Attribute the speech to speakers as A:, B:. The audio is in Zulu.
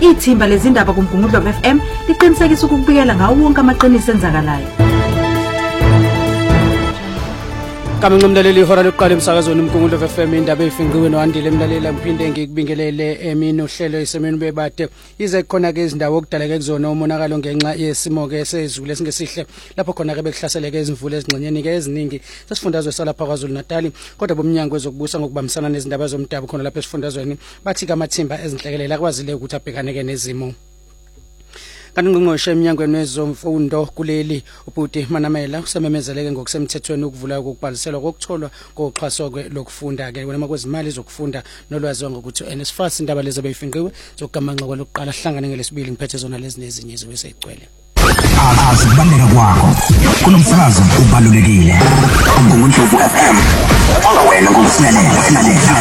A: Ithimba lezindaba kuMgungundlovu FM liqinisekisa ukubikela ngawo wonke amaqiniso enzakalayo.
B: Kami ngumlaleli ihora lokuqala emsakazweni uMgungundlovu FM indaba ezifinqiwe noandile emlaleli ngiphinde ngikubingelele emini uhlelo esemini bebade ize khona ke izindawo okudaleke kuzona umonakalo ngenxa yesimo ke sezulu esingesihle lapho khona ke bekuhlaseleke izimvula ezingcenyeni ke eziningi sesifundazwe salapha kwaZulu Natal kodwa bomnyango wezokubusa ngokubambisana nezindaba zomdabu khona lapha esifundazweni bathi kamathimba ezinhlekelele akwazile ukuthi abhekane ke nezimo. Kanti ngqongqoshe eminyangweni wezomfundo kuleli uBhuti Manamela usememezeleke ngokusemthethweni ukuvula ukubhaliselwa kokutholwa koxhaso lokufunda ke wena makwezimali zokufunda nolwaziwa ngokuthi NSFAS indaba lezi beyifinqiwe zokugamanxa kwalokuqala hlangane ngelesibili ngiphethe zona lezi nezinye ezibesegcwele.
C: Asibaleka kwakho kunomsakazo ubalulekile uMgungundlovu FM wena ngokusiyalela